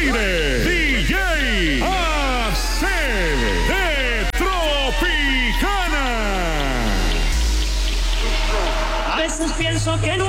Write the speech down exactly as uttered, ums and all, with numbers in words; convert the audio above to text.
aire, D J A C de Tropicana. A veces pienso que no